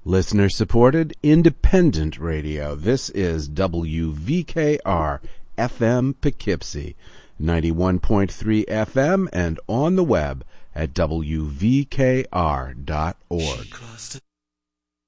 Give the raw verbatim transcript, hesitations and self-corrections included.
Listener-supported, independent radio. This is W V K R F M Poughkeepsie, ninety-one point three F M, and on the web at W V K R dot org.